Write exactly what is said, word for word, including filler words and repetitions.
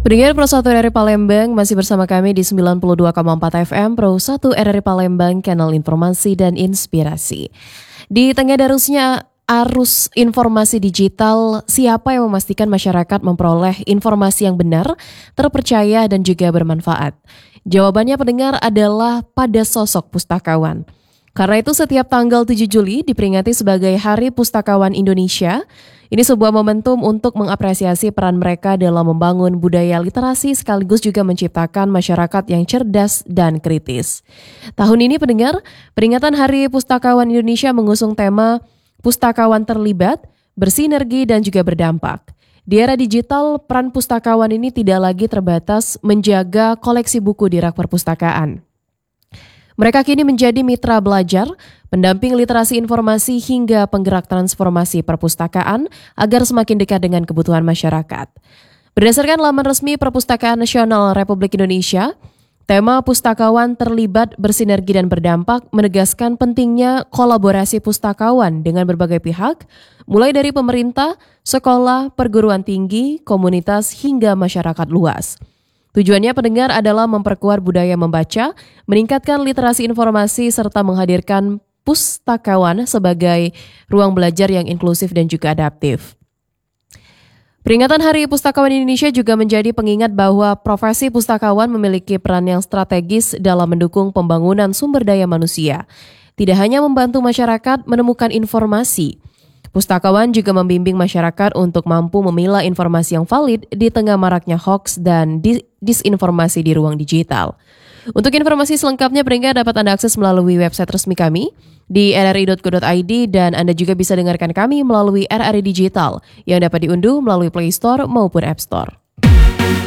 Pendengar Pro satu R R I Palembang masih bersama kami di sembilan puluh dua koma empat F M Pro satu R R I Palembang, kanal informasi dan inspirasi. Di tengah darusnya arus informasi digital, siapa yang memastikan masyarakat memperoleh informasi yang benar, terpercaya dan juga bermanfaat? Jawabannya pendengar adalah pada sosok pustakawan. Karena itu setiap tanggal tujuh Juli diperingati sebagai Hari Pustakawan Indonesia. Ini sebuah momentum untuk mengapresiasi peran mereka dalam membangun budaya literasi sekaligus juga menciptakan masyarakat yang cerdas dan kritis. Tahun ini pendengar, peringatan Hari Pustakawan Indonesia mengusung tema Pustakawan Terlibat, Bersinergi dan juga Berdampak. Di era digital, peran pustakawan ini tidak lagi terbatas menjaga koleksi buku di rak perpustakaan. Mereka kini menjadi mitra belajar, pendamping literasi informasi hingga penggerak transformasi perpustakaan agar semakin dekat dengan kebutuhan masyarakat. Berdasarkan laman resmi Perpustakaan Nasional Republik Indonesia, tema Pustakawan Terlibat, Bersinergi dan Berdampak menegaskan pentingnya kolaborasi pustakawan dengan berbagai pihak, mulai dari pemerintah, sekolah, perguruan tinggi, komunitas hingga masyarakat luas. Tujuannya pendengar adalah memperkuat budaya membaca, meningkatkan literasi informasi, serta menghadirkan pustakawan sebagai ruang belajar yang inklusif dan juga adaptif. Peringatan Hari Pustakawan Indonesia juga menjadi pengingat bahwa profesi pustakawan memiliki peran yang strategis dalam mendukung pembangunan sumber daya manusia. Tidak hanya membantu masyarakat menemukan informasi, pustakawan juga membimbing masyarakat untuk mampu memilah informasi yang valid di tengah maraknya hoaks dan disinformasi di ruang digital. Untuk informasi selengkapnya, pendengar dapat Anda akses melalui website resmi kami di r r i dot co dot i d dan Anda juga bisa dengarkan kami melalui R R I Digital yang dapat diunduh melalui Play Store maupun App Store.